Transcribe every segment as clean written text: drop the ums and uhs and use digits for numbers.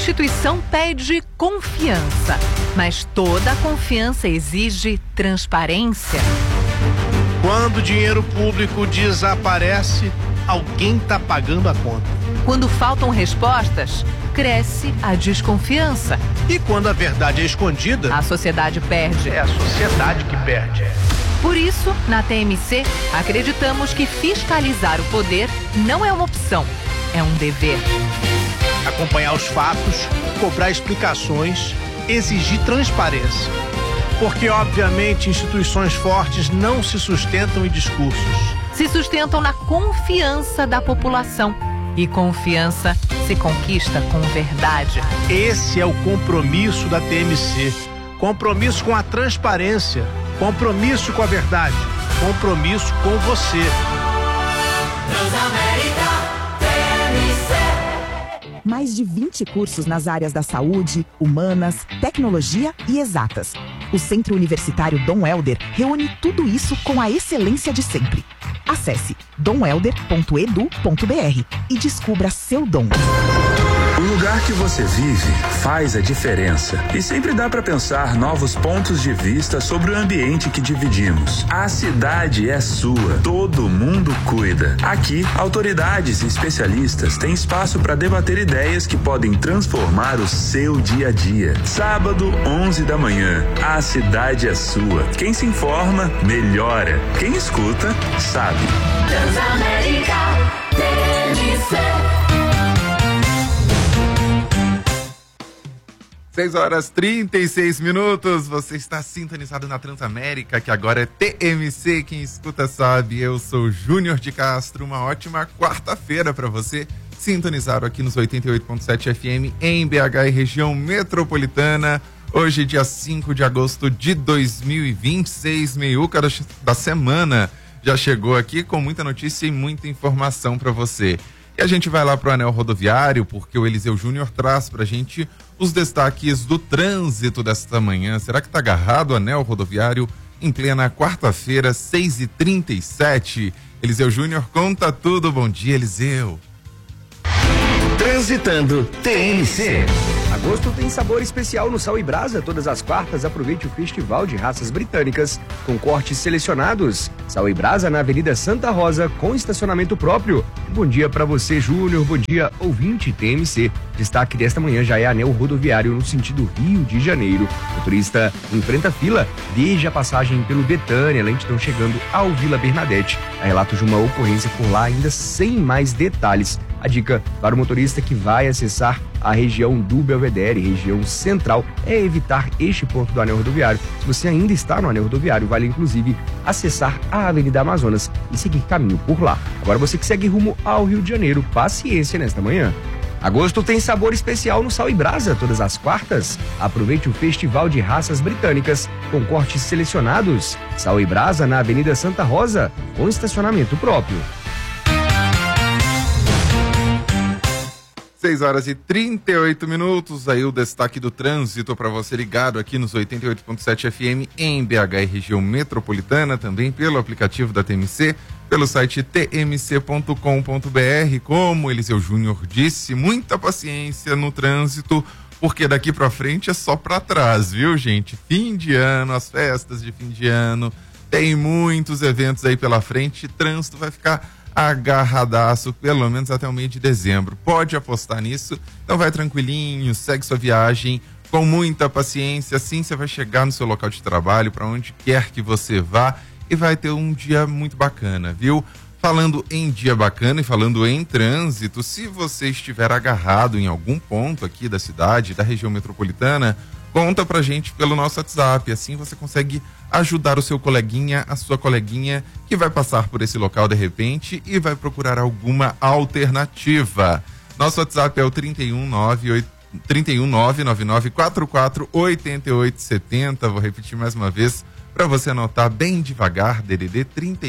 A instituição pede confiança, mas toda confiança exige transparência. Quando o dinheiro público desaparece, alguém está pagando a conta. Quando faltam respostas, cresce a desconfiança. E quando a verdade é escondida, a sociedade perde. É a sociedade que perde. Por isso, na TMC, acreditamos que fiscalizar o poder não é uma opção, é um dever. Acompanhar os fatos, cobrar explicações, exigir transparência. Porque, obviamente, instituições fortes não se sustentam em discursos. Se sustentam na confiança da população. E confiança se conquista com verdade. Esse é o compromisso da TMC. Compromisso com a transparência. Compromisso com a verdade. Compromisso com você. Transamérica TMC. Mais de 20 cursos nas áreas da saúde, humanas, tecnologia e exatas. O Centro Universitário Dom Helder reúne tudo isso com a excelência de sempre. Acesse domhelder.edu.br e descubra seu dom. O lugar que você vive faz a diferença e sempre dá para pensar novos pontos de vista sobre o ambiente que dividimos. A cidade é sua, todo mundo cuida. Aqui, autoridades e especialistas têm espaço para debater ideias que podem transformar o seu dia a dia. Sábado, 11 da manhã, a cidade é sua. Quem se informa, melhora. Quem escuta, sabe. Transamérica TMC. 6h36, você está sintonizado na Transamérica, que agora é TMC, quem escuta sabe, eu sou Júnior de Castro, uma ótima quarta-feira para você, sintonizado aqui nos 88.7 FM em BH e região metropolitana, hoje dia 5 de agosto de 2026, meiuca da semana, já chegou aqui com muita notícia e muita informação para você. E a gente vai lá pro Anel Rodoviário, porque o Eliseu Júnior traz pra gente os destaques do trânsito desta manhã. Será que tá agarrado o Anel Rodoviário em plena quarta-feira, 6h37? Eliseu Júnior conta tudo. Bom dia, Eliseu. Transitando TMC. Agosto tem sabor especial no Sal e Brasa. Todas as quartas, aproveite o Festival de Raças Britânicas com cortes selecionados. Sal e Brasa na Avenida Santa Rosa com estacionamento próprio. Bom dia para você, Júnior. Bom dia, ouvinte TMC. Destaque desta manhã já é Anel Rodoviário no sentido Rio de Janeiro. O motorista enfrenta fila desde a passagem pelo Betânia, lentidão chegando ao Vila Bernadette. Há relatos de uma ocorrência por lá, ainda sem mais detalhes. A dica para o motorista que vai acessar a região do Belvedere, região central, é evitar este ponto do Anel Rodoviário. Se você ainda está no Anel Rodoviário, vale inclusive acessar a Avenida Amazonas e seguir caminho por lá. Agora você que segue rumo ao Rio de Janeiro, paciência nesta manhã. Agosto tem sabor especial no Sal e Brasa, todas as quartas. Aproveite o Festival de Raças Britânicas com cortes selecionados. Sal e Brasa na Avenida Santa Rosa, com estacionamento próprio. 6h38, aí o destaque do trânsito para você ligado aqui nos 88.7 FM em BH e região metropolitana, também pelo aplicativo da TMC, pelo site tmc.com.br. Como o Eliseu Júnior disse, muita paciência no trânsito, porque daqui para frente é só para trás, viu, gente? Fim de ano, as festas de fim de ano, tem muitos eventos aí pela frente, trânsito vai ficar agarradaço, pelo menos até o mês de dezembro. Pode apostar nisso, então vai tranquilinho, segue sua viagem com muita paciência, assim você vai chegar no seu local de trabalho, para onde quer que você vá, e vai ter um dia muito bacana, viu? Falando em dia bacana e falando em trânsito, se você estiver agarrado em algum ponto aqui da cidade, da região metropolitana, conta pra gente pelo nosso WhatsApp, assim você consegue ajudar o seu coleguinha, a sua coleguinha que vai passar por esse local de repente e vai procurar alguma alternativa. Nosso WhatsApp é o 31999448870. Vou repetir mais uma vez para você anotar bem devagar, DDD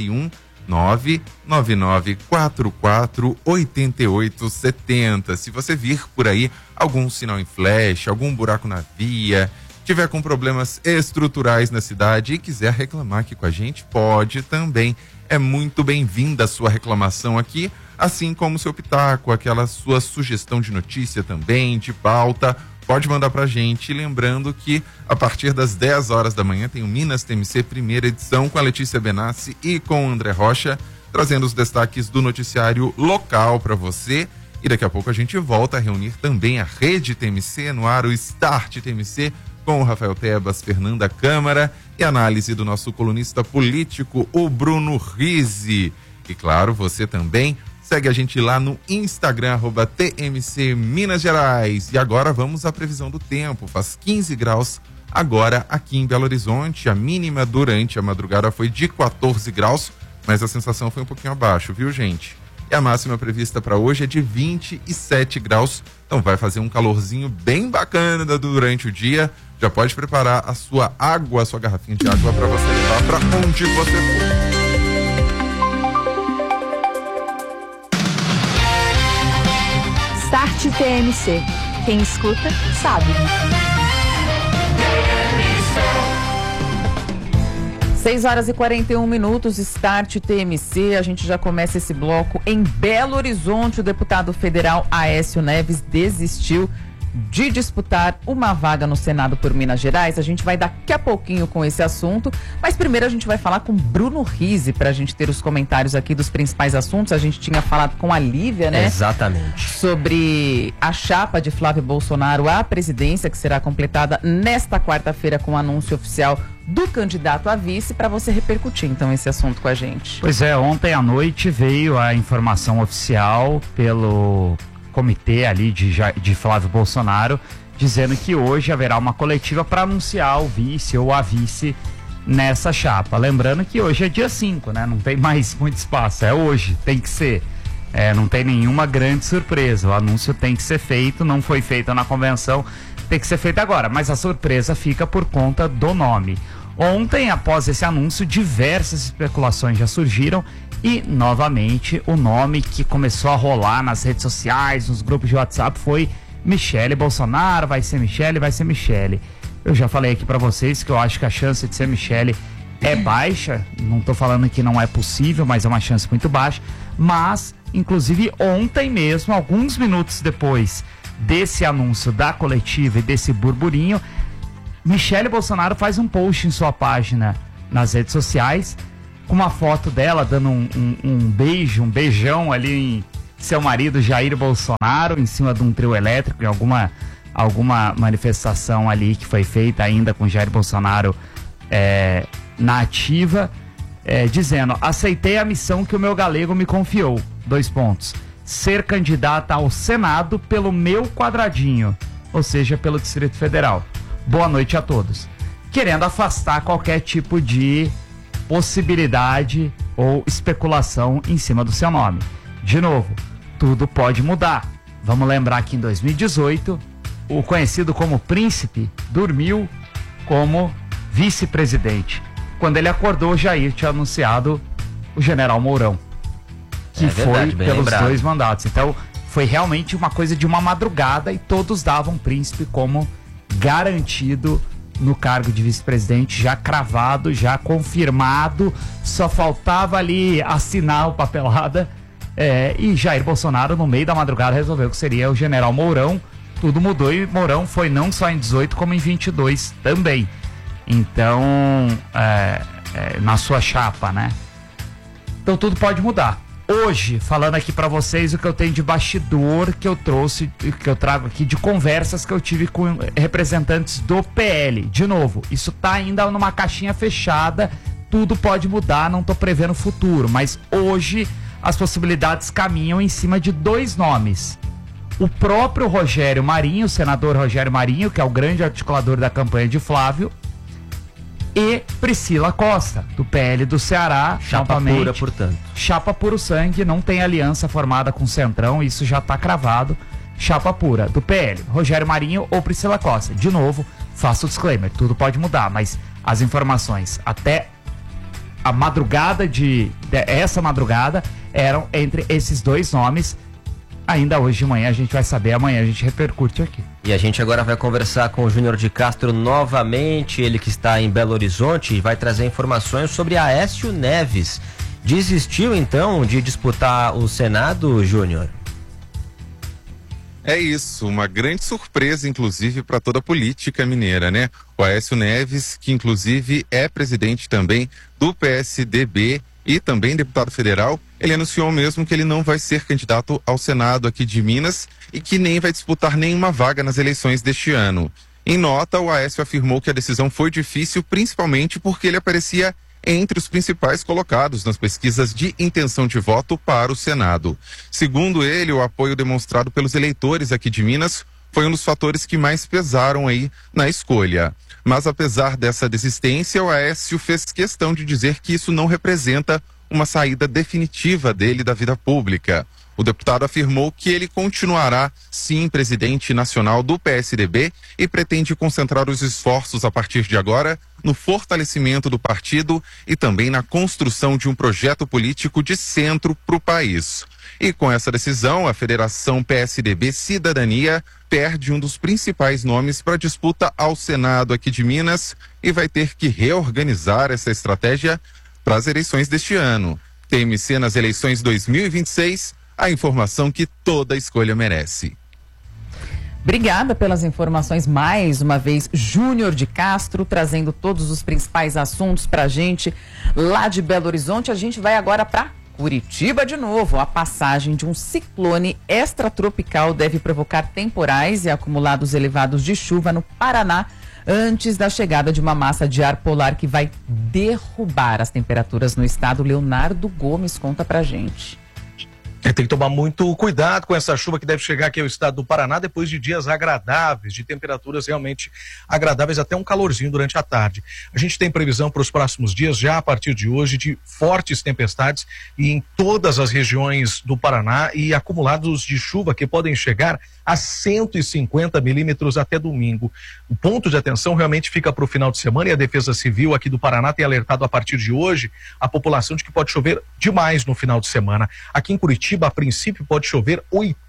31999448870. Se você vir por aí algum sinal em flash, algum buraco na via, tiver com problemas estruturais na cidade e quiser reclamar aqui com a gente, pode também. É muito bem-vinda a sua reclamação aqui assim como seu pitaco, aquela sua sugestão de notícia também, de pauta. Pode mandar pra gente, lembrando que a partir das 10 horas da manhã tem o Minas TMC primeira edição com a Letícia Benassi e com o André Rocha, trazendo os destaques do noticiário local para você. E daqui a pouco a gente volta a reunir também a Rede TMC no ar, o Start TMC, com o Rafael Tebas, Fernanda Câmara e análise do nosso colunista político, o Bruno Rizzi. E claro, você também segue a gente lá no Instagram, @TMC Minas Gerais. E agora vamos à previsão do tempo. Faz 15 graus agora aqui em Belo Horizonte. A mínima durante a madrugada foi de 14 graus, mas a sensação foi um pouquinho abaixo, viu, gente? E a máxima prevista para hoje é de 27 graus. Então vai fazer um calorzinho bem bacana durante o dia. Já pode preparar a sua água, a sua garrafinha de água para você levar para onde você for. Start TMC. Quem escuta, sabe. 6 horas e 41 minutos, Start TMC. A gente já começa esse bloco em Belo Horizonte. O deputado federal Aécio Neves desistiu de disputar uma vaga no Senado por Minas Gerais. A gente vai daqui a pouquinho com esse assunto, mas primeiro a gente vai falar com Bruno Rizzi para a gente ter os comentários aqui dos principais assuntos. A gente tinha falado com a Lívia, né? Exatamente. Sobre a chapa de Flávio Bolsonaro à presidência, que será completada nesta quarta-feira com o anúncio oficial do candidato a vice, para você repercutir então esse assunto com a gente. Pois é, ontem à noite veio a informação oficial pelo comitê ali de Flávio Bolsonaro, dizendo que hoje haverá uma coletiva para anunciar o vice ou a vice nessa chapa. Lembrando que hoje é dia 5, né? Não tem mais muito espaço, é hoje, tem que ser. Não tem nenhuma grande surpresa, o anúncio tem que ser feito, não foi feito na convenção, tem que ser feito agora, mas a surpresa fica por conta do nome. Ontem, após esse anúncio, diversas especulações já surgiram e, novamente, o nome que começou a rolar nas redes sociais, nos grupos de WhatsApp, foi Michele Bolsonaro. Vai ser Michele, vai ser Michele. Eu já falei aqui pra vocês que eu acho que a chance de ser Michele é baixa. Não tô falando que não é possível, mas é uma chance muito baixa. Mas, inclusive, ontem mesmo, alguns minutos depois desse anúncio da coletiva e desse burburinho, Michele Bolsonaro faz um post em sua página nas redes sociais, com uma foto dela dando um beijão ali em seu marido Jair Bolsonaro, em cima de um trio elétrico, em alguma manifestação ali que foi feita ainda com Jair Bolsonaro na ativa, dizendo: aceitei a missão que o meu galego me confiou, : ser candidata ao Senado pelo meu quadradinho, ou seja, pelo Distrito Federal. Boa noite a todos. Querendo afastar qualquer tipo de possibilidade ou especulação em cima do seu nome. De novo, tudo pode mudar. Vamos lembrar que em 2018, o conhecido como Príncipe dormiu como vice-presidente. Quando ele acordou, Jair tinha anunciado o General Mourão, que foi pelos 2 mandatos. Então, foi realmente uma coisa de uma madrugada e todos davam Príncipe como garantido no cargo de vice-presidente, já cravado, já confirmado, só faltava ali assinar o papelada, e Jair Bolsonaro no meio da madrugada resolveu que seria o General Mourão. Tudo mudou e Mourão foi não só em 18 como em 22 também. Então, na sua chapa, né? Então tudo pode mudar. Hoje, falando aqui pra vocês o que eu tenho de bastidor, que eu trago aqui de conversas que eu tive com representantes do PL. De novo, isso tá ainda numa caixinha fechada, tudo pode mudar, não tô prevendo o futuro, mas hoje as possibilidades caminham em cima de 2 nomes. O próprio Rogério Marinho, o senador Rogério Marinho, que é o grande articulador da campanha de Flávio, e Priscila Costa, do PL do Ceará. Chapa pura, portanto. Chapa puro sangue, não tem aliança formada com o Centrão, isso já está cravado. Chapa pura, do PL, Rogério Marinho ou Priscila Costa. De novo, faço o disclaimer, tudo pode mudar, mas as informações até a madrugada essa madrugada eram entre esses 2 nomes. Ainda hoje de manhã a gente vai saber, amanhã a gente repercute aqui. E a gente agora vai conversar com o Júnior de Castro novamente, ele que está em Belo Horizonte, e vai trazer informações sobre Aécio Neves. desistiu então de disputar o Senado, Júnior? É isso, uma grande surpresa, inclusive, para toda a política mineira, né? O Aécio Neves, que inclusive é presidente também do PSDB e também deputado federal, ele anunciou mesmo que ele não vai ser candidato ao Senado aqui de Minas e que nem vai disputar nenhuma vaga nas eleições deste ano. Em nota, o Aécio afirmou que a decisão foi difícil, principalmente porque ele aparecia entre os principais colocados nas pesquisas de intenção de voto para o Senado. Segundo ele, o apoio demonstrado pelos eleitores aqui de Minas foi um dos fatores que mais pesaram aí na escolha. Mas apesar dessa desistência, o Aécio fez questão de dizer que isso não representa uma saída definitiva dele da vida pública. O deputado afirmou que ele continuará, sim, presidente nacional do PSDB e pretende concentrar os esforços a partir de agora no fortalecimento do partido e também na construção de um projeto político de centro para o país. E com essa decisão, a Federação PSDB Cidadania perde um dos principais nomes para a disputa ao Senado aqui de Minas e vai ter que reorganizar essa estratégia para as eleições deste ano. TMC nas eleições 2026, a informação que toda escolha merece. Obrigada pelas informações mais uma vez, Júnior de Castro, trazendo todos os principais assuntos para a gente lá de Belo Horizonte. A gente vai agora para Curitiba de novo. A passagem de um ciclone extratropical deve provocar temporais e acumulados elevados de chuva no Paraná antes da chegada de uma massa de ar polar que vai derrubar as temperaturas no estado. Leonardo Gomes conta pra gente. Tem que tomar muito cuidado com essa chuva que deve chegar aqui ao estado do Paraná depois de dias agradáveis, de temperaturas realmente agradáveis, até um calorzinho durante a tarde. A gente tem previsão para os próximos dias, já a partir de hoje, de fortes tempestades em todas as regiões do Paraná e acumulados de chuva que podem chegar a 150 milímetros até domingo. O ponto de atenção realmente fica para o final de semana e a Defesa Civil aqui do Paraná tem alertado a partir de hoje a população de que pode chover demais no final de semana. Aqui em Curitiba, a princípio, pode chover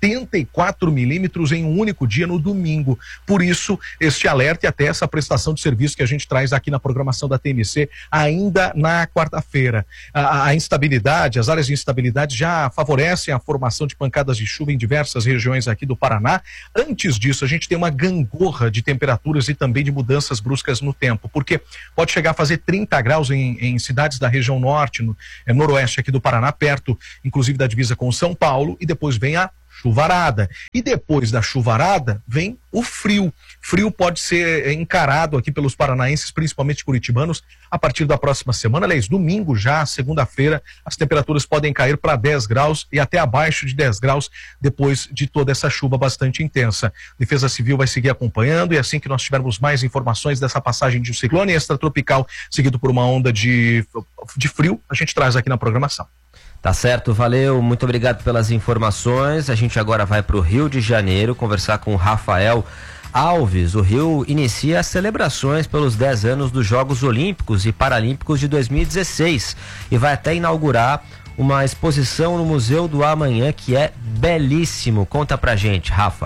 84 milímetros em um único dia no domingo. Por isso, este alerta e até essa prestação de serviço que a gente traz aqui na programação da TMC ainda na quarta-feira. A instabilidade, as áreas de instabilidade já favorecem a formação de pancadas de chuva em diversas regiões aqui do Paraná. Antes disso, a gente tem uma gangorra de temperaturas e também de mudanças bruscas no tempo, porque pode chegar a fazer 30 graus em cidades da região norte, noroeste aqui do Paraná, perto, inclusive, da divisa com São Paulo, e depois vem a chuvarada. E depois da chuvarada vem o frio. Frio pode ser encarado aqui pelos paranaenses, principalmente curitibanos, a partir da próxima semana. Aliás, domingo já, segunda-feira, as temperaturas podem cair para 10 graus e até abaixo de 10 graus depois de toda essa chuva bastante intensa. Defesa Civil vai seguir acompanhando e assim que nós tivermos mais informações dessa passagem de um ciclone extratropical seguido por uma onda de frio, a gente traz aqui na programação. Tá certo, valeu, muito obrigado pelas informações. A gente agora vai para o Rio de Janeiro conversar com o Rafael Alves. O Rio inicia as celebrações pelos 10 anos dos Jogos Olímpicos e Paralímpicos de 2016 e vai até inaugurar uma exposição no Museu do Amanhã que é belíssimo. Conta pra gente, Rafa.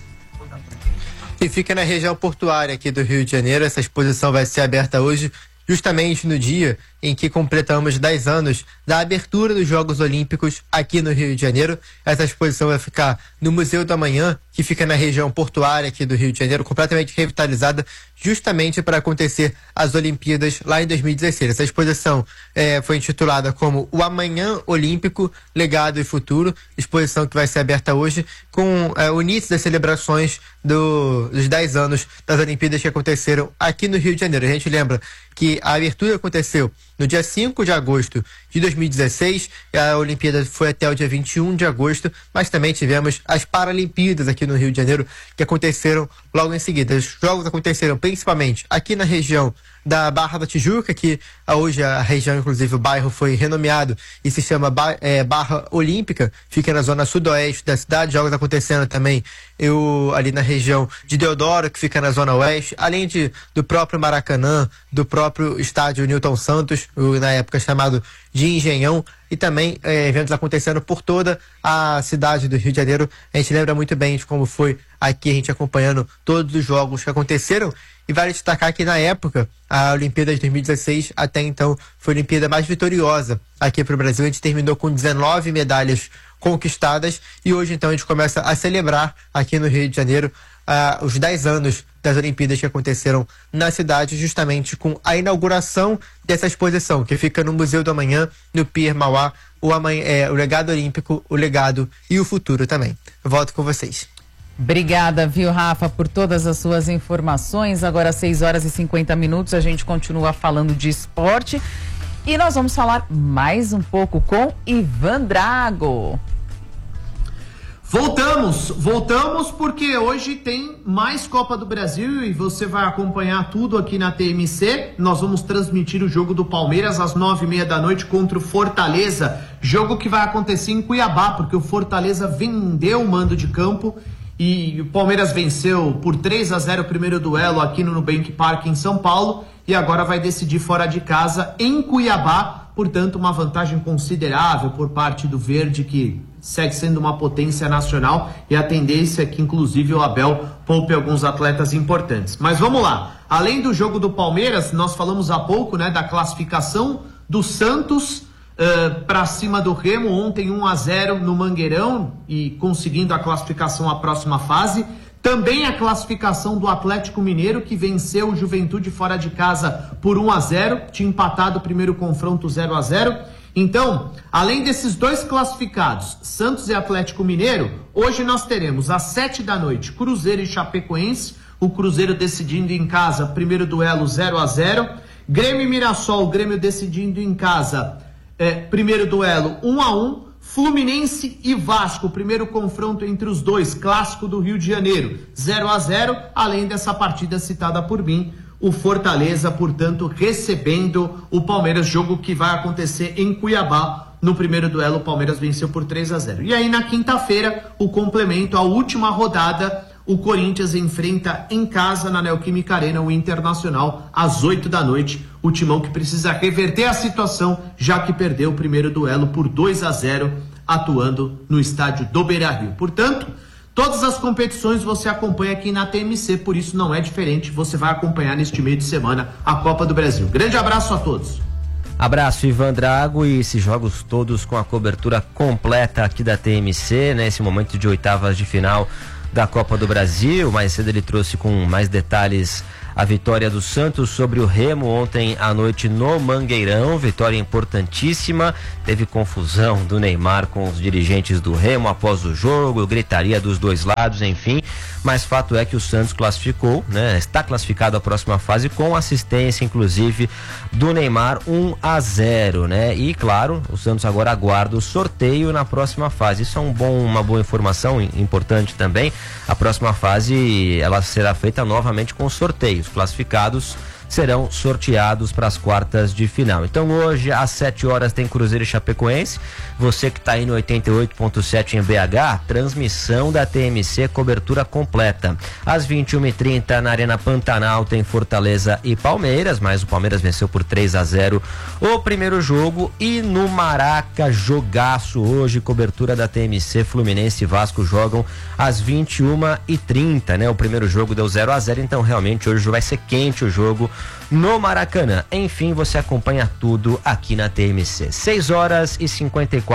E fica na região portuária aqui do Rio de Janeiro. Essa exposição vai ser aberta hoje, justamente no dia em que completamos 10 anos da abertura dos Jogos Olímpicos aqui no Rio de Janeiro. Essa exposição vai ficar no Museu do Amanhã, que fica na região portuária aqui do Rio de Janeiro, completamente revitalizada, justamente para acontecer as Olimpíadas lá em 2016. Essa exposição foi intitulada como O Amanhã Olímpico, Legado e Futuro, exposição que vai ser aberta hoje com o início das celebrações dos 10 anos das Olimpíadas que aconteceram aqui no Rio de Janeiro. A gente lembra que a abertura aconteceu no dia 5 de agosto de 2016, a Olimpíada foi até o dia 21 de agosto, mas também tivemos as Paralimpíadas aqui no Rio de Janeiro, que aconteceram logo em seguida. Os jogos aconteceram principalmente aqui na região da Barra da Tijuca, que hoje a região, inclusive o bairro, foi renomeado e se chama Barra Olímpica, fica na zona sudoeste da cidade. Jogos acontecendo também ali na região de Deodoro, que fica na zona oeste, além do próprio Maracanã, do próprio estádio Newton Santos. na época chamado de Engenhão, e também eventos acontecendo por toda a cidade do Rio de Janeiro. A gente lembra muito bem de como foi aqui a gente acompanhando todos os jogos que aconteceram, e vale destacar que na época a Olimpíada de 2016 até então foi a Olimpíada mais vitoriosa aqui para o Brasil. A gente terminou com 19 medalhas conquistadas, e hoje então a gente começa a celebrar aqui no Rio de Janeiro os 10 anos das Olimpíadas que aconteceram na cidade, justamente com a inauguração dessa exposição, que fica no Museu do Amanhã, no Pier Mauá, o legado olímpico, o legado e o futuro também. Eu volto com vocês. Obrigada, viu, Rafa, por todas as suas informações. Agora 6h50, a gente continua falando de esporte e nós vamos falar mais um pouco com Ivan Drago. Voltamos porque hoje tem mais Copa do Brasil e você vai acompanhar tudo aqui na TMC. Nós vamos transmitir o jogo do Palmeiras às 9h30 da noite contra o Fortaleza. Jogo que vai acontecer em Cuiabá, porque o Fortaleza vendeu o mando de campo e o Palmeiras venceu por 3-0 o primeiro duelo aqui no Nubank Park em São Paulo e agora vai decidir fora de casa em Cuiabá. Portanto, uma vantagem considerável por parte do Verde, que segue sendo uma potência nacional, e a tendência é que inclusive o Abel poupe alguns atletas importantes. Mas vamos lá, além do jogo do Palmeiras, nós falamos há pouco, né, da classificação do Santos para cima do Remo, ontem 1-0 no Mangueirão e conseguindo a classificação à próxima fase. Também a classificação do Atlético Mineiro, que venceu o Juventude fora de casa por 1-0, tinha empatado o primeiro confronto 0-0. Então, além desses dois classificados, Santos e Atlético Mineiro, hoje nós teremos às 7 da noite Cruzeiro e Chapecoense, o Cruzeiro decidindo em casa, primeiro duelo 0-0, Grêmio e Mirassol, o Grêmio decidindo em casa, primeiro duelo 1-1, Fluminense e Vasco, primeiro confronto entre os dois, clássico do Rio de Janeiro, 0-0, além dessa partida citada por mim, o Fortaleza, portanto, recebendo o Palmeiras, jogo que vai acontecer em Cuiabá. No primeiro duelo, o Palmeiras venceu por 3-0. E aí, na quinta-feira, o complemento, a última rodada, o Corinthians enfrenta em casa, na Neoquímica Arena, o Internacional, às 8 da noite. O Timão que precisa reverter a situação, já que perdeu o primeiro duelo por 2-0, atuando no estádio do Beira-Rio. Portanto, todas as competições você acompanha aqui na TMC, por isso não é diferente, você vai acompanhar neste meio de semana a Copa do Brasil. Grande abraço a todos. Abraço, Ivan Drago, e esses jogos todos com a cobertura completa aqui da TMC, nesse momento de oitavas de final da Copa do Brasil. Mais cedo ele trouxe com mais detalhes a vitória do Santos sobre o Remo ontem à noite no Mangueirão, vitória importantíssima. Teve confusão do Neymar com os dirigentes do Remo após o jogo, gritaria dos dois lados, enfim, mas fato é que o Santos classificou, né? Está classificado à próxima fase com assistência inclusive do Neymar, 1-0, né? E claro, o Santos agora aguarda o sorteio na próxima fase. Isso é uma boa informação, importante também. A próxima fase ela será feita novamente com sorteios. Classificados serão sorteados para as quartas de final. Então hoje às 7 horas tem Cruzeiro e Chapecoense. Você que está aí no 88.7 em BH, transmissão da TMC, cobertura completa. Às 21h30 na Arena Pantanal tem Fortaleza e Palmeiras, mas o Palmeiras venceu por 3-0 o primeiro jogo. E no Maraca, jogaço hoje, cobertura da TMC, Fluminense e Vasco jogam às 21h30, né? O primeiro jogo deu 0-0, então realmente hoje vai ser quente o jogo no Maracanã. Enfim, você acompanha tudo aqui na TMC. 6h54.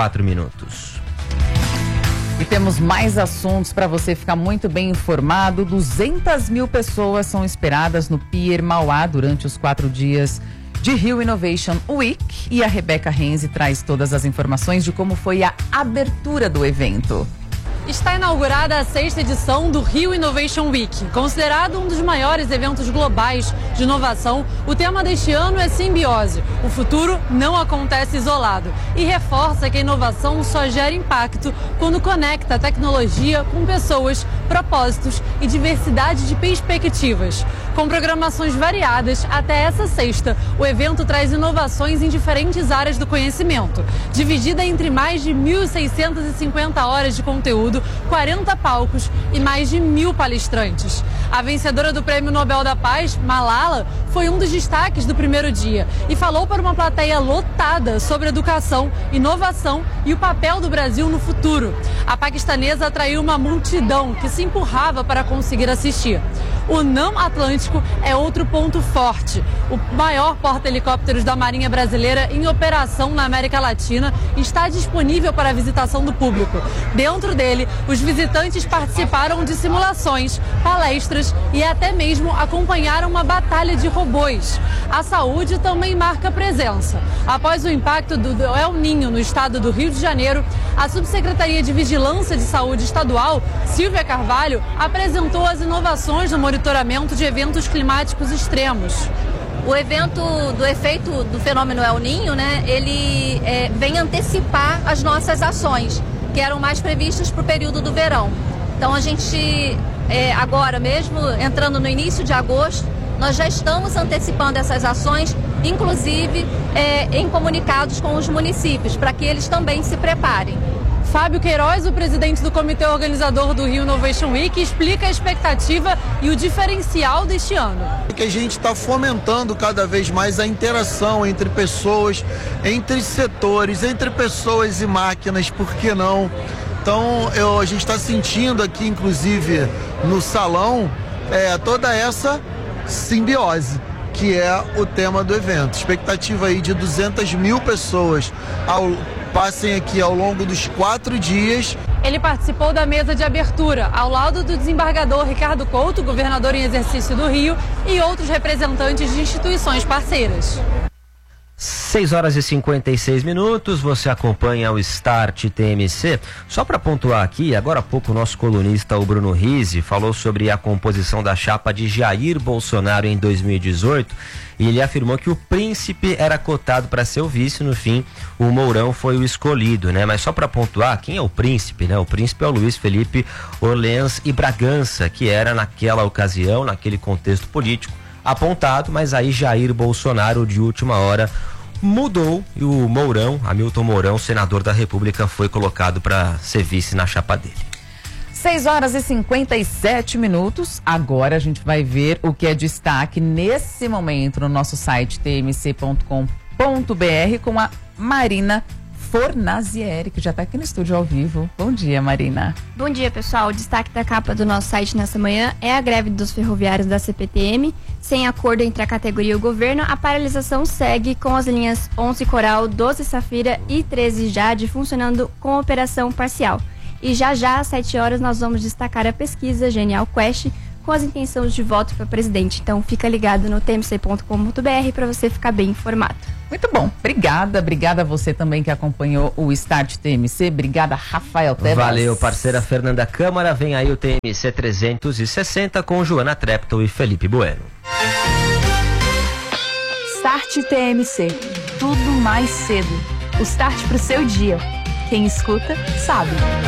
E temos mais assuntos para você ficar muito bem informado. 200 mil pessoas são esperadas no Pier Mauá durante os 4 dias de Rio Innovation Week. E a Rebeca Renzi traz todas as informações de como foi a abertura do evento. Está inaugurada a 6ª edição do Rio Innovation Week. Considerado um dos maiores eventos globais de inovação, o tema deste ano é simbiose. O futuro não acontece isolado e reforça que a inovação só gera impacto quando conecta a tecnologia com pessoas, propósitos e diversidade de perspectivas. Com programações variadas, até essa sexta, o evento traz inovações em diferentes áreas do conhecimento, dividida entre mais de 1.650 horas de conteúdo, 40 palcos e mais de 1.000 palestrantes. A vencedora do Prêmio Nobel da Paz, Malala, foi um dos destaques do primeiro dia e falou para uma plateia lotada sobre educação, inovação e o papel do Brasil no futuro. A paquistanesa atraiu uma multidão que se empurrava para conseguir assistir. O NAM Atlântico é outro ponto forte. O maior porta-helicópteros da Marinha Brasileira em operação na América Latina está disponível para a visitação do público. Dentro dele, os visitantes participaram de simulações, palestras e até mesmo acompanharam uma batalha de robôs. A saúde também marca presença. Após o impacto do El Niño no estado do Rio de Janeiro, a Subsecretaria de Vigilância de Saúde Estadual, Silvia Carvalho, apresentou as inovações no monitoramento de eventos climáticos extremos. O evento do efeito do fenômeno El Niño, ele vem antecipar as nossas ações, que eram mais previstas para o período do verão. Então a gente, agora mesmo, entrando no início de agosto, nós já estamos antecipando essas ações, inclusive em comunicados com os municípios, para que eles também se preparem. Fábio Queiroz, o presidente do comitê organizador do Rio Innovation Week, explica a expectativa e o diferencial deste ano. Que a gente está fomentando cada vez mais a interação entre pessoas, entre setores, entre pessoas e máquinas, por que não? Então a gente está sentindo aqui, inclusive no salão, toda essa simbiose, que é o tema do evento. Expectativa aí de 200 mil pessoas passem aqui ao longo dos 4 dias. Ele participou da mesa de abertura, ao lado do desembargador Ricardo Couto, governador em exercício do Rio, e outros representantes de instituições parceiras. 6h56, você acompanha o Start TMC. Só para pontuar aqui, agora há pouco o nosso colunista, o Bruno Rizzi, falou sobre a composição da chapa de Jair Bolsonaro em 2018 e ele afirmou que o Príncipe era cotado para ser o vice. No fim, o Mourão foi o escolhido, né? Mas só para pontuar, quem é o Príncipe, né? O Príncipe é o Luiz Felipe Orleans e Bragança, que era naquela ocasião, naquele contexto político, apontado, mas aí Jair Bolsonaro, de última hora, mudou e o Mourão, Hamilton Mourão, senador da República, foi colocado para ser vice na chapa dele. 6h57. Agora a gente vai ver o que é destaque nesse momento no nosso site tmc.com.br com a Marina Fornazieri, que já está aqui no estúdio ao vivo. Bom dia, Marina. Bom dia, pessoal. O destaque da capa do nosso site nessa manhã é a greve dos ferroviários da CPTM. Sem acordo entre a categoria e o governo, a paralisação segue com as linhas 11 Coral, 12 Safira e 13 Jade funcionando com operação parcial. E já às 7 horas, nós vamos destacar a pesquisa Genial Quest com as intenções de voto para presidente. Então fica ligado no tmc.com.br para você ficar bem informado. Muito bom, obrigada a você também que acompanhou o Start TMC, obrigada Rafael Tebas. Valeu, parceira Fernanda Câmara, vem aí o TMC 360 com Joana Treptow e Felipe Bueno. Start TMC, tudo mais cedo, o start pro seu dia, quem escuta sabe.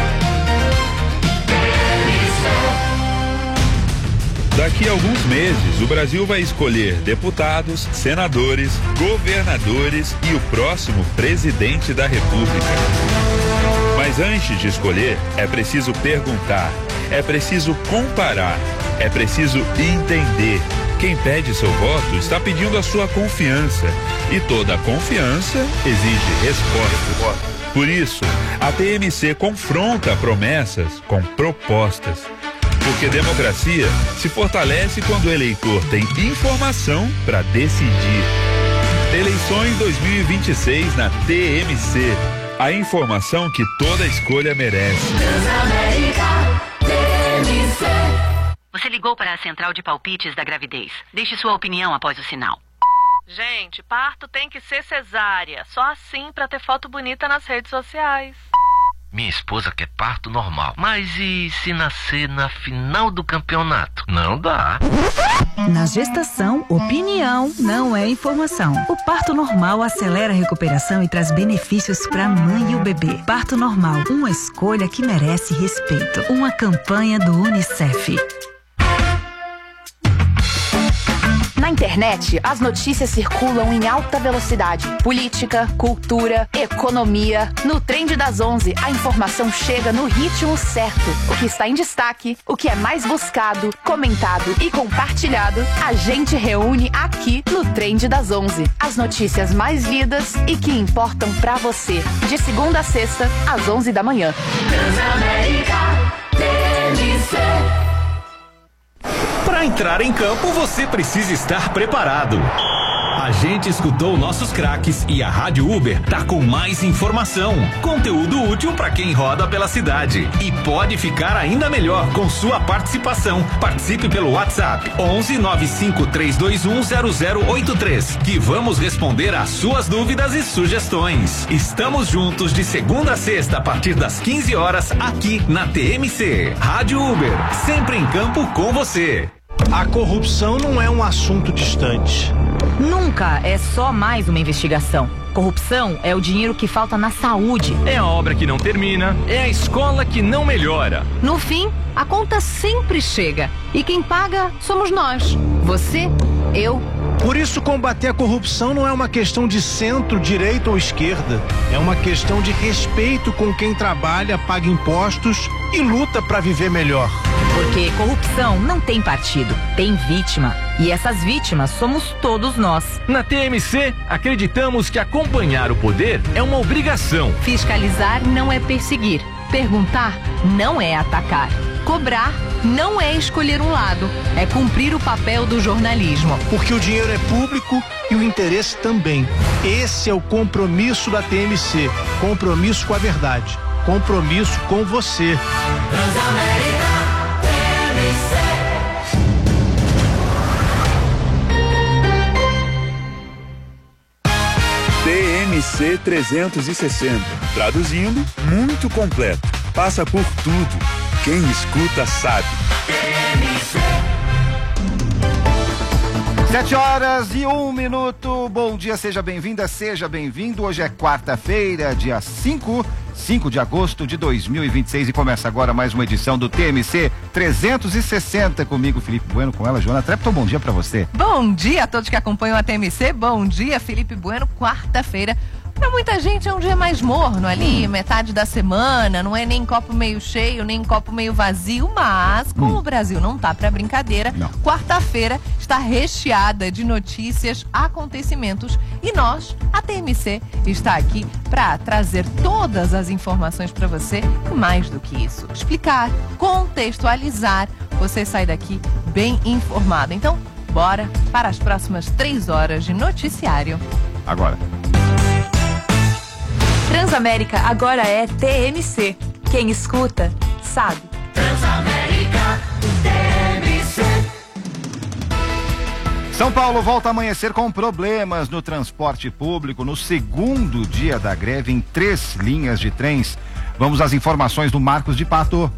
Daqui a alguns meses, o Brasil vai escolher deputados, senadores, governadores e o próximo presidente da República. Mas antes de escolher, é preciso perguntar, é preciso comparar, é preciso entender. Quem pede seu voto está pedindo a sua confiança. E toda confiança exige resposta. Por isso, a TMC confronta promessas com propostas. Porque democracia se fortalece quando o eleitor tem informação para decidir. Eleições 2026 na TMC. A informação que toda escolha merece. Você ligou para a central de palpites da gravidez. Deixe sua opinião após o sinal. Gente, parto tem que ser cesárea. Só assim para ter foto bonita nas redes sociais. Minha esposa quer parto normal. Mas e se nascer na final do campeonato? Não dá. Na gestação, opinião não é informação. O parto normal acelera a recuperação e traz benefícios para a mãe e o bebê. Parto normal, uma escolha que merece respeito. Uma campanha do UNICEF. Na internet, as notícias circulam em alta velocidade. Política, cultura, economia. No Trend das 11, a informação chega no ritmo certo. O que está em destaque, o que é mais buscado, comentado e compartilhado, a gente reúne aqui no Trend das 11. As notícias mais lidas e que importam pra você. De segunda a sexta, às 11 da manhã. Para entrar em campo, você precisa estar preparado. A gente escutou nossos craques e a Rádio Uber tá com mais informação, conteúdo útil para quem roda pela cidade. E pode ficar ainda melhor com sua participação. Participe pelo WhatsApp 11 95 321 0083, que vamos responder às suas dúvidas e sugestões. Estamos juntos de segunda a sexta a partir das 15 horas aqui na TMC. Rádio Uber, sempre em campo com você. A corrupção não é um assunto distante. Nunca é só mais uma investigação. Corrupção é o dinheiro que falta na saúde. É a obra que não termina, é a escola que não melhora. No fim, a conta sempre chega. E quem paga somos nós. Você, eu. Por isso, combater a corrupção não é uma questão de centro, direita ou esquerda. É uma questão de respeito com quem trabalha, paga impostos e luta para viver melhor. Porque corrupção não tem partido, tem vítima. E essas vítimas somos todos nós. Na TMC, acreditamos que acompanhar o poder é uma obrigação. Fiscalizar não é perseguir. Perguntar não é atacar. Cobrar não é escolher um lado. É cumprir o papel do jornalismo. Porque o dinheiro é público e o interesse também. Esse é o compromisso da TMC. Compromisso com a verdade. Compromisso com você. TMC 360. Traduzindo, muito completo. Passa por tudo. Quem escuta sabe. 7h01. Bom dia, seja bem-vinda, seja bem-vindo. Hoje é quarta-feira, dia 5 de agosto de 2026 e começa agora mais uma edição do TMC 360 comigo, Felipe Bueno, com ela, Joana Trepton. Bom dia pra você. Bom dia a todos que acompanham a TMC. Bom dia, Felipe Bueno. Quarta-feira. Pra muita gente é um dia mais morno ali, metade da semana, não é nem copo meio cheio, nem copo meio vazio, mas como o Brasil não tá pra brincadeira, quarta-feira está recheada de notícias, acontecimentos e nós, a TMC, está aqui pra trazer todas as informações pra você e mais do que isso, explicar, contextualizar, você sai daqui bem informado. Então, bora para as próximas 3 horas de noticiário. Agora. Transamérica agora é TMC. Quem escuta, sabe. Transamérica, TMC. São Paulo volta a amanhecer com problemas no transporte público no segundo dia da greve em 3 linhas de trens. Vamos às informações do Marcos de Pato.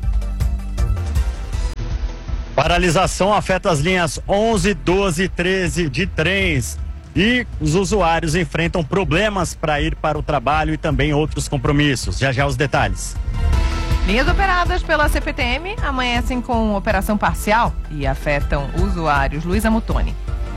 Paralisação afeta as linhas 11, 12 e 13 de trens. E os usuários enfrentam problemas para ir para o trabalho e também outros compromissos. Já os detalhes. Linhas operadas pela CPTM amanhecem com operação parcial e afetam usuários. Luísa Mutoni.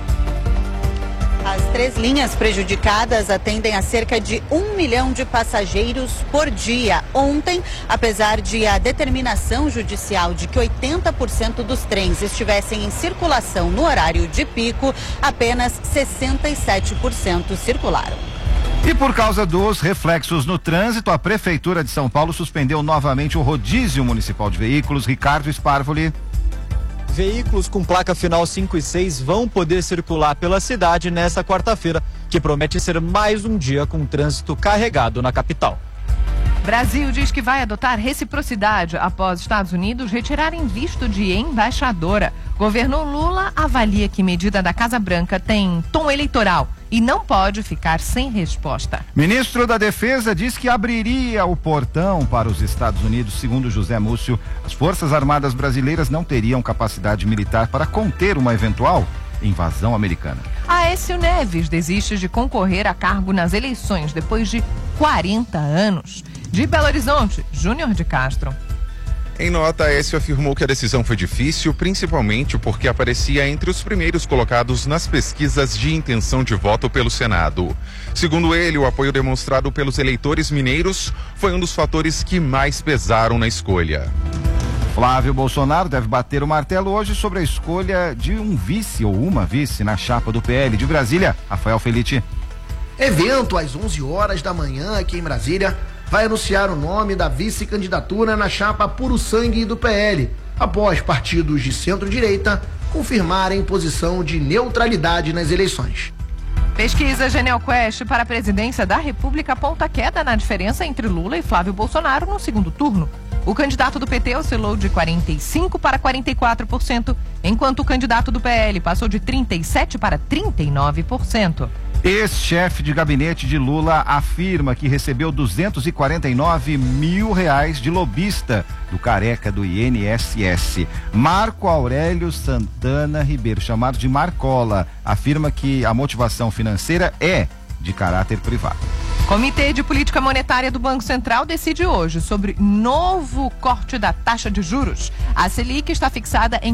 As 3 linhas prejudicadas atendem a cerca de 1 milhão de passageiros por dia. Ontem, apesar de a determinação judicial de que 80% dos trens estivessem em circulação no horário de pico, apenas 67% circularam. E por causa dos reflexos no trânsito, a Prefeitura de São Paulo suspendeu novamente o rodízio municipal de veículos. Ricardo Sparvoli. Veículos com placa final 5 e 6 vão poder circular pela cidade nesta quarta-feira, que promete ser mais um dia com trânsito carregado na capital. Brasil diz que vai adotar reciprocidade após Estados Unidos retirarem visto de embaixadora. Governo Lula avalia que medida da Casa Branca tem tom eleitoral e não pode ficar sem resposta. Ministro da Defesa diz que abriria o portão para os Estados Unidos. Segundo José Múcio, as Forças Armadas brasileiras não teriam capacidade militar para conter uma eventual invasão americana. Aécio Neves desiste de concorrer a cargo nas eleições depois de 40 anos. De Belo Horizonte, Júnior de Castro. Em nota, Aécio afirmou que a decisão foi difícil, principalmente porque aparecia entre os primeiros colocados nas pesquisas de intenção de voto pelo Senado. Segundo ele, o apoio demonstrado pelos eleitores mineiros foi um dos fatores que mais pesaram na escolha. Flávio Bolsonaro deve bater o martelo hoje sobre a escolha de um vice ou uma vice na chapa do PL de Brasília. Rafael Felite. Evento às 11 horas da manhã aqui em Brasília vai anunciar o nome da vice-candidatura na chapa Puro Sangue do PL, após partidos de centro-direita confirmarem posição de neutralidade nas eleições. Pesquisa GenealQuest para a presidência da República aponta queda na diferença entre Lula e Flávio Bolsonaro no segundo turno. O candidato do PT oscilou de 45% para 44%, enquanto o candidato do PL passou de 37% para 39%. Ex-chefe de gabinete de Lula afirma que recebeu R$249 mil de lobista do careca do INSS. Marco Aurélio Santana Ribeiro, chamado de Marcola, afirma que a motivação financeira é de caráter privado. Comitê de Política Monetária do Banco Central decide hoje sobre novo corte da taxa de juros. A Selic está fixada em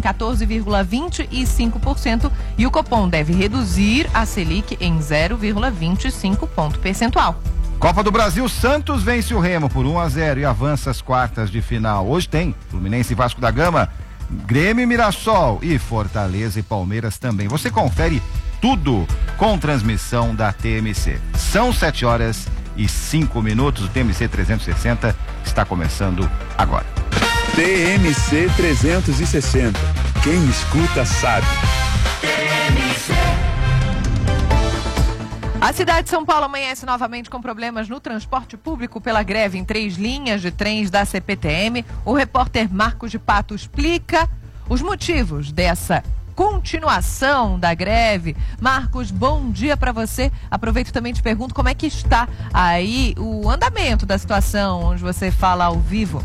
14,25% e o Copom deve reduzir a Selic em 0,25 ponto percentual. Copa do Brasil, Santos vence o Remo por 1-0 e avança às quartas de final. Hoje tem Fluminense e Vasco da Gama, Grêmio e Mirassol e Fortaleza e Palmeiras também. Você confere tudo com transmissão da TMC. São 7h05. O TMC 360 está começando agora. TMC 360. Quem escuta sabe. A cidade de São Paulo amanhece novamente com problemas no transporte público pela greve em 3 linhas de trens da CPTM. O repórter Marcos de Pato explica os motivos dessa continuação da greve. Marcos, bom dia para você. Aproveito também e te pergunto como é que está aí o andamento da situação, onde você fala ao vivo.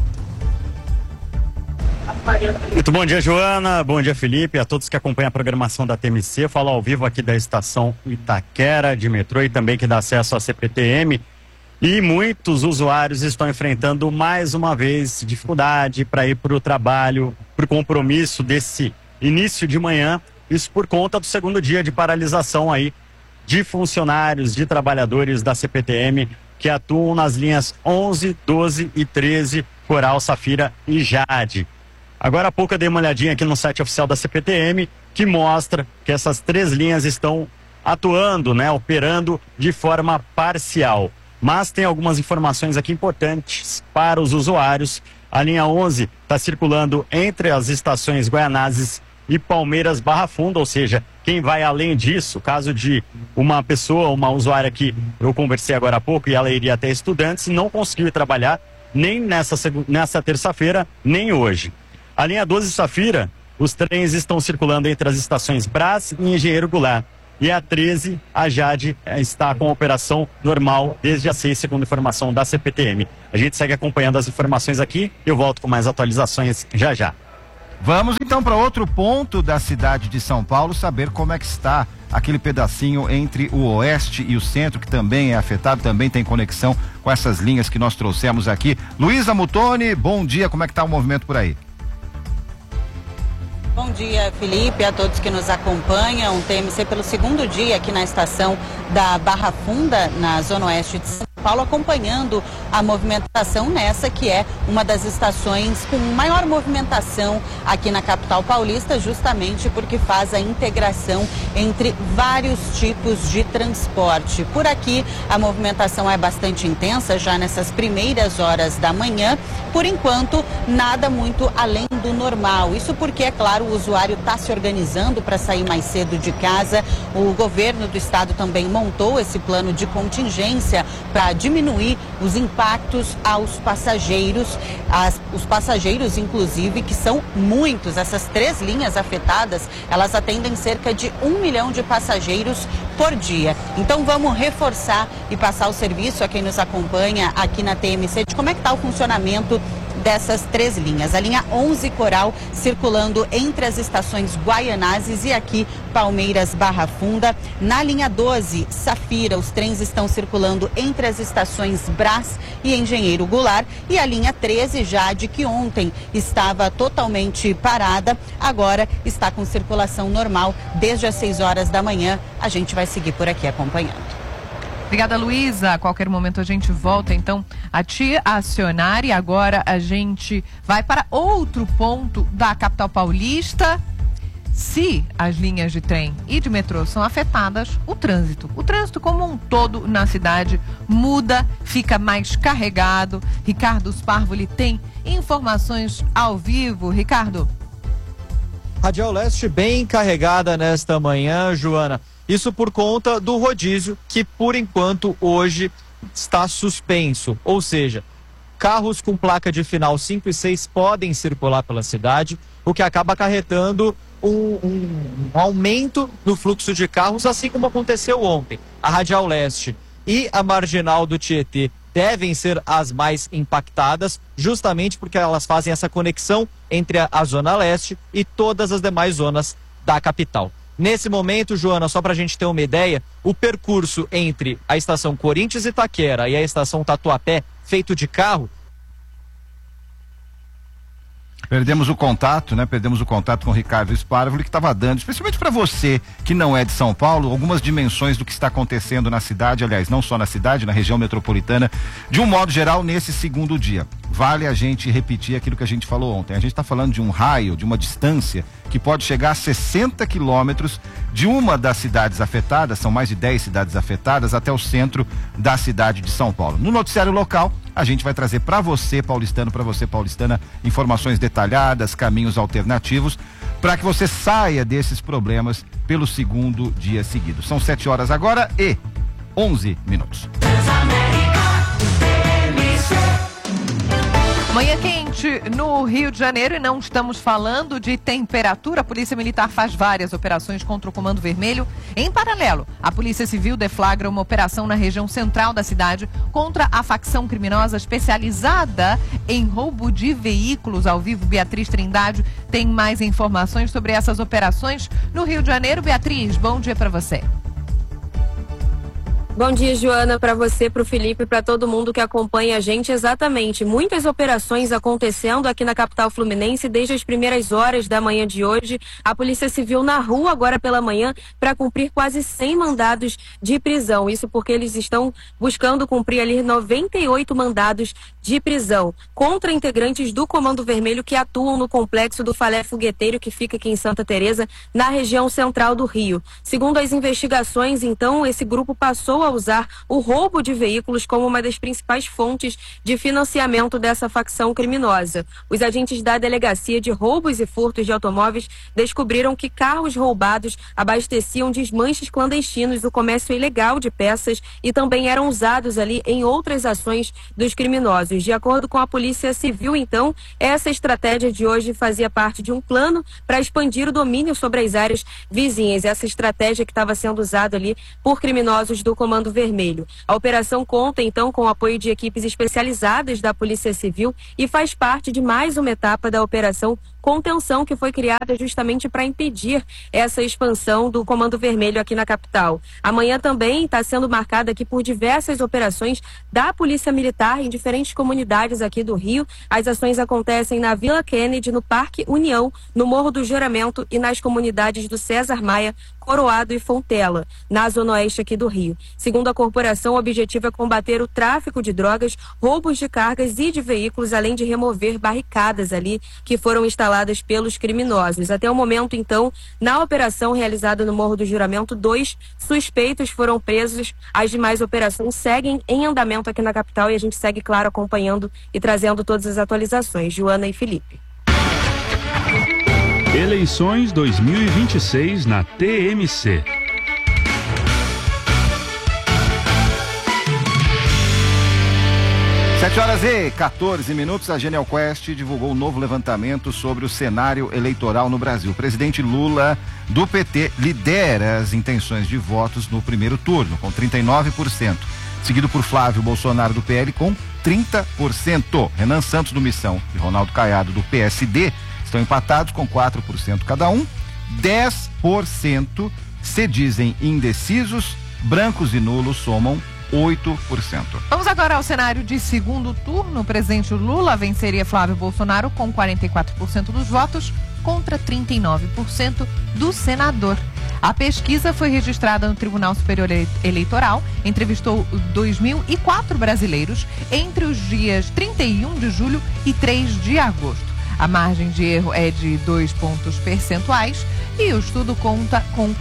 Muito bom dia, Joana. Bom dia, Felipe. A todos que acompanham a programação da TMC. Falo ao vivo aqui da estação Itaquera de metrô e também que dá acesso à CPTM. E muitos usuários estão enfrentando mais uma vez dificuldade para ir para o trabalho, por compromisso desse início de manhã, isso por conta do segundo dia de paralisação aí de funcionários, de trabalhadores da CPTM que atuam nas linhas 11, 12 e 13, Coral, Safira e Jade. Agora há pouco eu dei uma olhadinha aqui no site oficial da CPTM, que mostra que essas 3 linhas estão atuando, operando de forma parcial. Mas tem algumas informações aqui importantes para os usuários. A linha 11 está circulando entre as estações Guaianazes e Palmeiras Barra Funda, ou seja, quem vai além disso, caso de uma pessoa, uma usuária que eu conversei agora há pouco e ela iria até Estudantes, não conseguiu ir trabalhar nem nessa terça-feira, nem hoje. A linha 12 Safira, os trens estão circulando entre as estações Brás e Engenheiro Goulart. E a 13, a Jade, está com operação normal desde as 6, segundo informação da CPTM. A gente segue acompanhando as informações aqui e eu volto com mais atualizações já já. Vamos então para outro ponto da cidade de São Paulo, saber como é que está aquele pedacinho entre o oeste e o centro, que também é afetado, também tem conexão com essas linhas que nós trouxemos aqui. Luísa Mutoni, bom dia, como é que está o movimento por aí? Bom dia, Felipe, a todos que nos acompanham. TMC pelo segundo dia aqui na estação da Barra Funda, na zona oeste de São Paulo, acompanhando a movimentação nessa que é uma das estações com maior movimentação aqui na capital paulista, justamente porque faz a integração entre vários tipos de transporte. Por aqui a movimentação é bastante intensa já nessas primeiras horas da manhã. Por enquanto, nada muito além do normal. Isso porque, é claro, o usuário está se organizando para sair mais cedo de casa. O governo do estado também montou esse plano de contingência para diminuir os impactos aos passageiros. Os passageiros, inclusive, que são muitos. Essas 3 linhas afetadas, elas atendem cerca de 1 milhão de passageiros por dia. Então vamos reforçar e passar o serviço a quem nos acompanha aqui na TMC de como é que está o funcionamento dessas 3 linhas. A linha 11 Coral circulando entre as estações Guaianazes e aqui Palmeiras Barra Funda. Na linha 12 Safira, os trens estão circulando entre as estações Brás e Engenheiro Goulart. E a linha 13 Jade, que ontem estava totalmente parada, agora está com circulação normal desde as 6 horas da manhã. A gente vai seguir por aqui acompanhando. Obrigada, Luísa. A qualquer momento a gente volta, então, a te acionar. E agora a gente vai para outro ponto da capital paulista. Se as linhas de trem e de metrô são afetadas, o trânsito como um todo na cidade muda, fica mais carregado. Ricardo Sparvoli tem informações ao vivo. Ricardo. Radial Leste bem carregada nesta manhã, Joana. Isso por conta do rodízio, que por enquanto hoje está suspenso. Ou seja, carros com placa de final 5 e 6 podem circular pela cidade, o que acaba acarretando um aumento no fluxo de carros, assim como aconteceu ontem. A Radial Leste e a Marginal do Tietê devem ser as mais impactadas, justamente porque elas fazem essa conexão entre a Zona Leste e todas as demais zonas da capital. Nesse momento, Joana, só para a gente ter uma ideia, o percurso entre a estação Corinthians Itaquera e a estação Tatuapé, feito de carro. Perdemos o contato, né? Perdemos o contato com o Ricardo Sparvoli, que estava dando, especialmente para você que não é de São Paulo, algumas dimensões do que está acontecendo na cidade, aliás, não só na cidade, na região metropolitana, de um modo geral, nesse segundo dia. Vale a gente repetir aquilo que a gente falou ontem. A gente está falando de um raio, de uma distância que pode chegar a 60 quilômetros de uma das cidades afetadas, são mais de 10 cidades afetadas, até o centro da cidade de São Paulo. No noticiário local, a gente vai trazer para você, paulistano, para você, paulistana, informações detalhadas, caminhos alternativos, para que você saia desses problemas pelo segundo dia seguido. São 7 horas agora e 11 minutos. Manhã quente no Rio de Janeiro e não estamos falando de temperatura. A Polícia Militar faz várias operações contra o Comando Vermelho. Em paralelo, a Polícia Civil deflagra uma operação na região central da cidade contra a facção criminosa especializada em roubo de veículos. Ao vivo, Beatriz Trindade tem mais informações sobre essas operações no Rio de Janeiro. Beatriz, bom dia para você. Bom dia, Joana, para você, para o Felipe, para todo mundo que acompanha a gente. Exatamente, muitas operações acontecendo aqui na capital fluminense desde as primeiras horas da manhã de hoje. A Polícia Civil na rua agora pela manhã para cumprir quase 100 mandados de prisão. Isso porque eles estão buscando cumprir ali 98 mandados de prisão contra integrantes do Comando Vermelho que atuam no complexo do Falé Fogueteiro, que fica aqui em Santa Teresa, na região central do Rio. Segundo as investigações, então, esse grupo passou a usar o roubo de veículos como uma das principais fontes de financiamento dessa facção criminosa. Os agentes da Delegacia de Roubos e Furtos de Automóveis descobriram que carros roubados abasteciam desmanches clandestinos do comércio ilegal de peças e também eram usados ali em outras ações dos criminosos. De acordo com a Polícia Civil, então, essa estratégia de hoje fazia parte de um plano para expandir o domínio sobre as áreas vizinhas. Essa estratégia que estava sendo usada ali por criminosos do Comando Vermelho. A operação conta, então, com o apoio de equipes especializadas da Polícia Civil e faz parte de mais uma etapa da Operação Contenção, que foi criada justamente para impedir essa expansão do Comando Vermelho aqui na capital. Amanhã também está sendo marcada aqui por diversas operações da Polícia Militar em diferentes comunidades aqui do Rio. As ações acontecem na Vila Kennedy, no Parque União, no Morro do Juramento e nas comunidades do César Maia, Coroado e Fontela, na zona oeste aqui do Rio. Segundo a corporação, o objetivo é combater o tráfico de drogas, roubos de cargas e de veículos, além de remover barricadas ali que foram instaladas pelos criminosos. Até o momento, então, na operação realizada no Morro do Juramento, 2 suspeitos foram presos. As demais operações seguem em andamento aqui na capital e a gente segue, claro, acompanhando e trazendo todas as atualizações. Joana e Felipe. Eleições 2026 na TMC. 7 horas e 14 minutos, a Genial Quest divulgou um novo levantamento sobre o cenário eleitoral no Brasil. O presidente Lula, do PT, lidera as intenções de votos no primeiro turno, com 39%, seguido por Flávio Bolsonaro, do PL, com 30%. Renan Santos do Missão e Ronaldo Caiado do PSD estão empatados com 4% cada um. 10% se dizem indecisos, brancos e nulos somam 8%. Vamos agora ao cenário de segundo turno. O presidente Lula venceria Flávio Bolsonaro com 44% dos votos contra 39% do senador. A pesquisa foi registrada no Tribunal Superior Eleitoral, entrevistou 2.004 brasileiros entre os dias 31 de julho e 3 de agosto. A margem de erro é de 2 pontos percentuais e o estudo conta com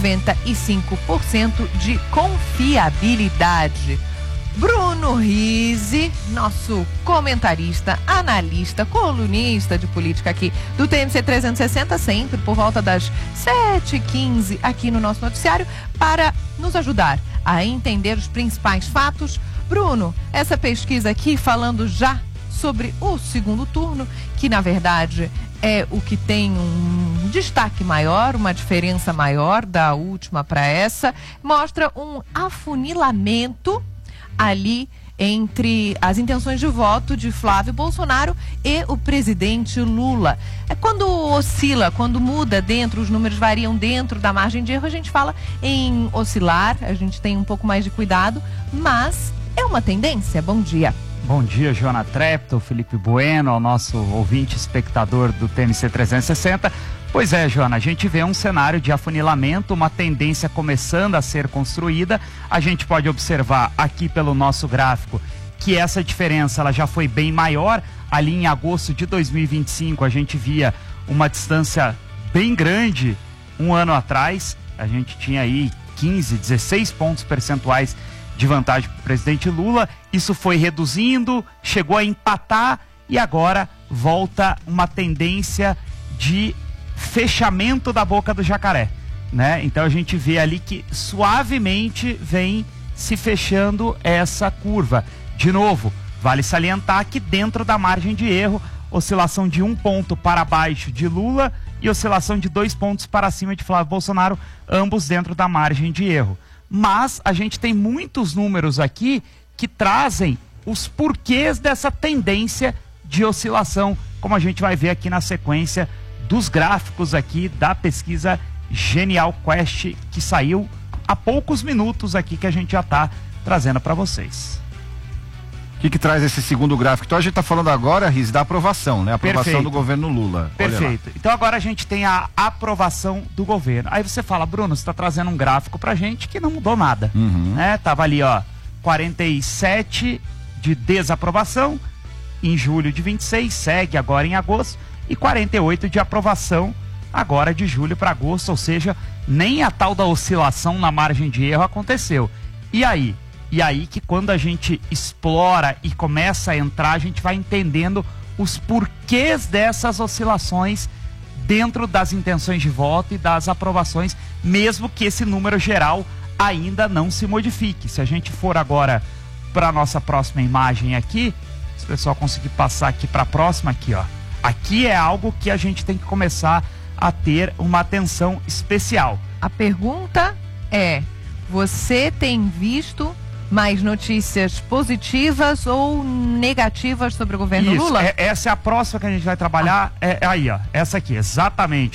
95% de confiabilidade. Bruno Rizzi, nosso comentarista, analista, colunista de política aqui do TMC 360, sempre por volta das 7h15 aqui no nosso noticiário, para nos ajudar a entender os principais fatos. Bruno, essa pesquisa aqui falando já sobre o segundo turno, que na verdade é o que tem um destaque maior, uma diferença maior da última para essa, mostra um afunilamento ali entre as intenções de voto de Flávio Bolsonaro e o presidente Lula. É quando oscila, quando muda dentro, os números variam dentro da margem de erro, a gente fala em oscilar, a gente tem um pouco mais de cuidado, mas é uma tendência. Bom dia. Bom dia, Joana Trepto, Felipe Bueno, ao nosso ouvinte espectador do TMC 360. Pois é, Joana, a gente vê um cenário de afunilamento, uma tendência começando a ser construída. A gente pode observar aqui pelo nosso gráfico que essa diferença ela já foi bem maior. Ali em agosto de 2025 a gente via uma distância bem grande um ano atrás. A gente tinha aí 15, 16 pontos percentuais de vantagem para o presidente Lula. Isso foi reduzindo, chegou a empatar e agora volta uma tendência de fechamento da boca do jacaré, né? Então a gente vê ali que suavemente vem se fechando essa curva. De novo, vale salientar que dentro da margem de erro, oscilação de 1 ponto para baixo de Lula e oscilação de 2 pontos para cima de Flávio Bolsonaro, ambos dentro da margem de erro. Mas a gente tem muitos números aqui que trazem os porquês dessa tendência de oscilação, como a gente vai ver aqui na sequência dos gráficos aqui da pesquisa Genial Quest, que saiu há poucos minutos aqui, que a gente já está trazendo para vocês. O que traz esse segundo gráfico? Então a gente está falando agora, Riz, da aprovação, né? A aprovação Perfeito. do governo Lula. Perfeito. Então agora a gente tem a aprovação do governo. Aí você fala, Bruno, você está trazendo um gráfico pra gente que não mudou nada. Né? Tava ali, ó, 47 de desaprovação em julho de 26, segue agora em agosto, e 48 de aprovação agora de julho para agosto, ou seja, nem a tal da oscilação na margem de erro aconteceu. E aí? E aí que quando a gente explora e começa a entrar, a gente vai entendendo os porquês dessas oscilações dentro das intenções de voto e das aprovações, mesmo que esse número geral ainda não se modifique. Se a gente for agora para a nossa próxima imagem aqui, se o pessoal conseguir passar aqui para a próxima, aqui ó. Aqui é algo que a gente tem que começar a ter uma atenção especial. A pergunta é, você tem visto mais notícias positivas ou negativas sobre o governo Lula? Essa é a próxima que a gente vai trabalhar. É aí, ó. Essa aqui, exatamente.